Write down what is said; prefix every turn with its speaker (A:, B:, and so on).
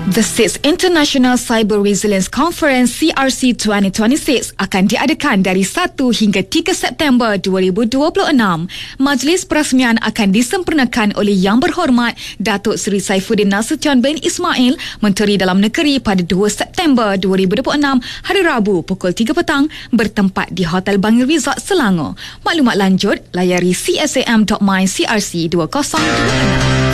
A: The 6th International Cyber Resilience Conference CRC 2026 akan diadakan dari 1 hingga 3 September 2026. Majlis perasmian akan disempurnakan oleh Yang Berhormat Datuk Seri Saifuddin Nasution bin Ismail, Menteri Dalam Negeri pada 2 September 2026 hari Rabu pukul 3 petang bertempat di Hotel Bangil Resort Selangor. Maklumat lanjut layari csam.my/crc 2026.